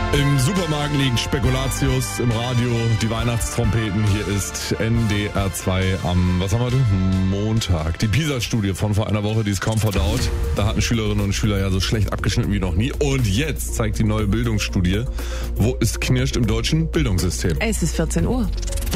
Im Supermarkt liegen Spekulatius, im Radio die Weihnachtstrompeten. Hier ist NDR 2 am, was haben wir denn? Montag. Die PISA-Studie von vor einer Woche, die ist kaum verdaut. Da hatten Schülerinnen und Schüler ja so schlecht abgeschnitten wie noch nie. Und jetzt zeigt die neue Bildungsstudie, wo es knirscht im deutschen Bildungssystem. Es ist 14 Uhr.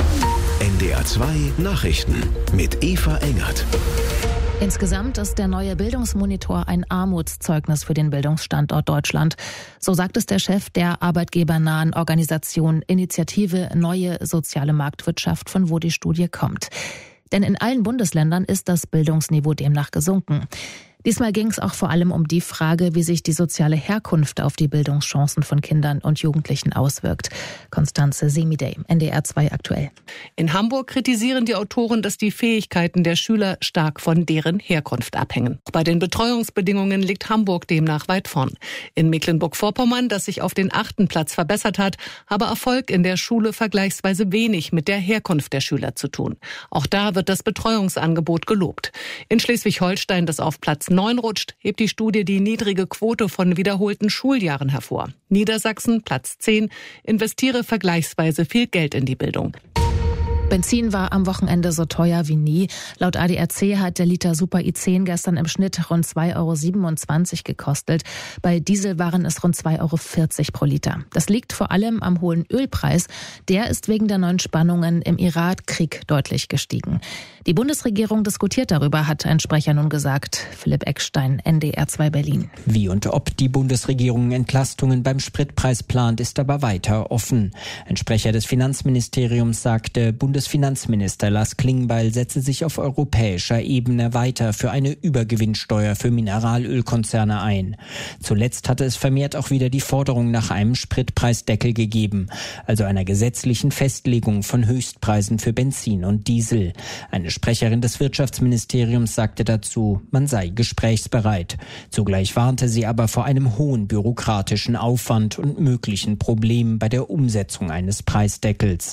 NDR 2 Nachrichten mit Eva Engert. Insgesamt ist der neue Bildungsmonitor ein Armutszeugnis für den Bildungsstandort Deutschland. So sagt es der Chef der arbeitgebernahen Organisation Initiative Neue Soziale Marktwirtschaft, von wo die Studie kommt. Denn in allen Bundesländern ist das Bildungsniveau demnach gesunken. Diesmal ging es auch vor allem um die Frage, wie sich die soziale Herkunft auf die Bildungschancen von Kindern und Jugendlichen auswirkt. Konstanze Semidey, NDR 2 aktuell. In Hamburg kritisieren die Autoren, dass die Fähigkeiten der Schüler stark von deren Herkunft abhängen. Bei den Betreuungsbedingungen liegt Hamburg demnach weit vorn. In Mecklenburg-Vorpommern, das sich auf den 8. Platz verbessert hat, habe Erfolg in der Schule vergleichsweise wenig mit der Herkunft der Schüler zu tun. Auch da wird das Betreuungsangebot gelobt. In Schleswig-Holstein, das auf Platz 9 rutscht, hebt die Studie die niedrige Quote von wiederholten Schuljahren hervor. Niedersachsen, Platz 10, investiere vergleichsweise viel Geld in die Bildung. Benzin war am Wochenende so teuer wie nie. Laut ADAC hat der Liter Super I10 gestern im Schnitt rund 2,27 € gekostet. Bei Diesel waren es rund 2,40 € pro Liter. Das liegt vor allem am hohen Ölpreis. Der ist wegen der neuen Spannungen im Irakkrieg deutlich gestiegen. Die Bundesregierung diskutiert darüber, hat ein Sprecher nun gesagt. Philipp Eckstein, NDR 2 Berlin. Wie und ob die Bundesregierung Entlastungen beim Spritpreis plant, ist aber weiter offen. Ein Sprecher des Finanzministeriums sagte, Bundesfinanzminister Lars Klingbeil setze sich auf europäischer Ebene weiter für eine Übergewinnsteuer für Mineralölkonzerne ein. Zuletzt hatte es vermehrt auch wieder die Forderung nach einem Spritpreisdeckel gegeben, also einer gesetzlichen Festlegung von Höchstpreisen für Benzin und Diesel. Eine Sprecherin des Wirtschaftsministeriums sagte dazu, man sei gesprächsbereit. Zugleich warnte sie aber vor einem hohen bürokratischen Aufwand und möglichen Problemen bei der Umsetzung eines Preisdeckels.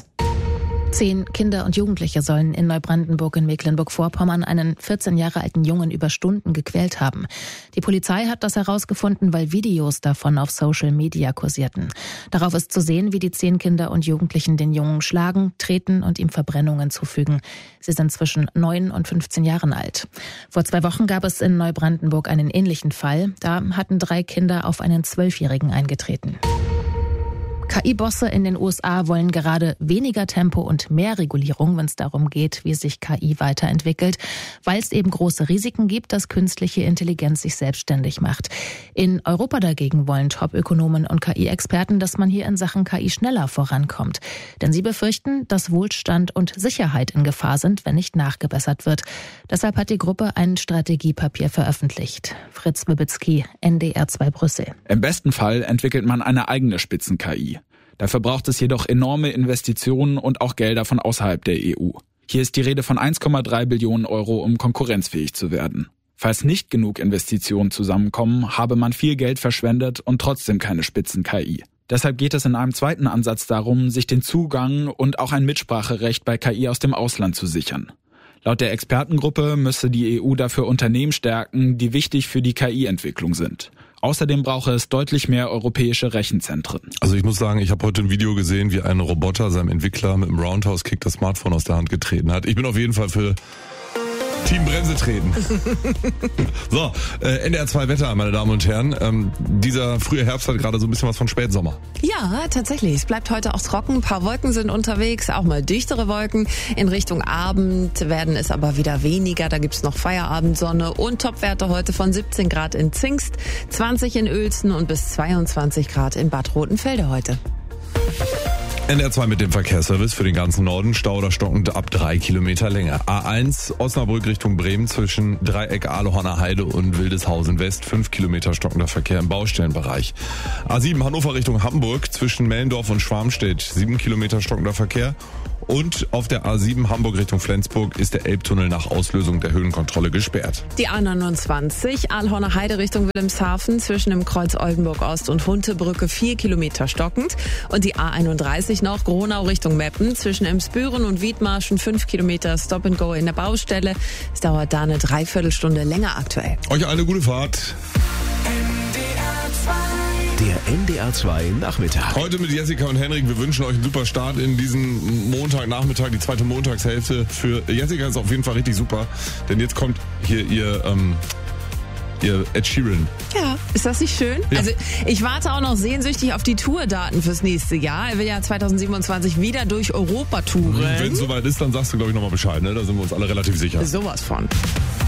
10 Kinder und Jugendliche sollen in Neubrandenburg in Mecklenburg-Vorpommern einen 14 Jahre alten Jungen über Stunden gequält haben. Die Polizei hat das herausgefunden, weil Videos davon auf Social Media kursierten. Darauf ist zu sehen, wie die 10 Kinder und Jugendlichen den Jungen schlagen, treten und ihm Verbrennungen zufügen. Sie sind zwischen 9 und 15 Jahren alt. Vor 2 Wochen gab es in Neubrandenburg einen ähnlichen Fall. Da hatten 3 Kinder auf einen 12-Jährigen eingetreten. KI-Bosse in den USA wollen gerade weniger Tempo und mehr Regulierung, wenn es darum geht, wie sich KI weiterentwickelt, weil es eben große Risiken gibt, dass künstliche Intelligenz sich selbstständig macht. In Europa dagegen wollen Top-Ökonomen und KI-Experten, dass man hier in Sachen KI schneller vorankommt. Denn sie befürchten, dass Wohlstand und Sicherheit in Gefahr sind, wenn nicht nachgebessert wird. Deshalb hat die Gruppe ein Strategiepapier veröffentlicht. Fritz Wibitzki, NDR 2 Brüssel. Im besten Fall entwickelt man eine eigene Spitzen-KI. Dafür braucht es jedoch enorme Investitionen und auch Gelder von außerhalb der EU. Hier ist die Rede von 1,3 Billionen Euro, um konkurrenzfähig zu werden. Falls nicht genug Investitionen zusammenkommen, habe man viel Geld verschwendet und trotzdem keine Spitzen-KI. Deshalb geht es in einem zweiten Ansatz darum, sich den Zugang und auch ein Mitspracherecht bei KI aus dem Ausland zu sichern. Laut der Expertengruppe müsse die EU dafür Unternehmen stärken, die wichtig für die KI-Entwicklung sind. Außerdem brauche es deutlich mehr europäische Rechenzentren. Also ich muss sagen, ich habe heute ein Video gesehen, wie ein Roboter seinem Entwickler mit einem Roundhouse-Kick das Smartphone aus der Hand getreten hat. Ich bin auf jeden Fall für Team Bremse treten. So, NDR 2 Wetter, meine Damen und Herren. Dieser frühe Herbst hat gerade so ein bisschen was von Spätsommer. Ja, tatsächlich. Es bleibt heute auch trocken. Ein paar Wolken sind unterwegs, auch mal dichtere Wolken. In Richtung Abend werden es aber wieder weniger. Da gibt's noch Feierabendsonne und Topwerte heute von 17 Grad in Zingst, 20 in Uelzen und bis 22 Grad in Bad Rotenfelde heute. NDR 2 mit dem Verkehrsservice für den ganzen Norden. Stau oder stockend ab 3 Kilometer Länge. A1 Osnabrück Richtung Bremen zwischen Dreieck Ahlhorner Heide und Wildeshausen West. 5 Kilometer stockender Verkehr im Baustellenbereich. A7 Hannover Richtung Hamburg zwischen Mellendorf und Schwarmstedt. 7 Kilometer stockender Verkehr. Und auf der A7 Hamburg Richtung Flensburg ist der Elbtunnel nach Auslösung der Höhenkontrolle gesperrt. Die A29 Ahlhorner Heide Richtung Wilhelmshaven zwischen dem Kreuz Oldenburg Ost und Huntebrücke 4 Kilometer stockend. Und die A31 noch Gronau Richtung Meppen zwischen Emsbüren und Wiedmarschen 5 Kilometer Stop and Go in der Baustelle. Es dauert da eine Dreiviertelstunde länger aktuell. Euch eine gute Fahrt. NDR 2 Der NDR 2 Nachmittag. Heute mit Jessica und Henrik. Wir wünschen euch einen super Start in diesen Montagnachmittag, die zweite Montagshälfte. Für Jessica ist auf jeden Fall richtig super, denn jetzt kommt hier ihr Ed Sheeran. Ja, ist das nicht schön? Ja. Also ich warte auch noch sehnsüchtig auf die Tourdaten fürs nächste Jahr. Er will ja 2027 wieder durch Europa touren. Wenn es soweit ist, dann sagst du, glaube ich, nochmal Bescheid. Ne? Da sind wir uns alle relativ sicher. Sowas von.